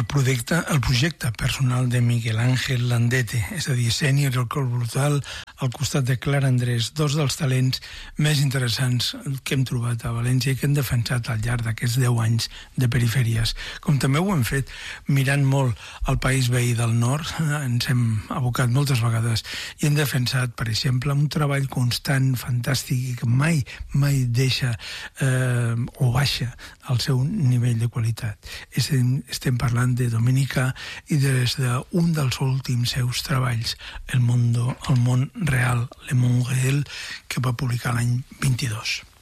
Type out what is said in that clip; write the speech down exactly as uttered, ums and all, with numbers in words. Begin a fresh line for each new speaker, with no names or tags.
el projecte, el projecte personal de Miguel Ángel Landete, és a dir, sènior al cor brutal, al costat de Clara Andrés, dos dels talents més interessants que hem trobat a València i que hem defensat al llarg d'aquests deu anys de perifèries. Com també ho hem fet mirant molt el país veí del nord, ens hem abocat moltes vegades i hem defensat, per exemple, un treball constant, fantàstic i que mai, mai deixa eh, o baixa el seu nivell de qualitat. Estem, estem parlant de Dominica i des d'un dels últims seus treballs, El Mundo, el món real, Le Monde Réel, que va publicar l'any vint-i-dos.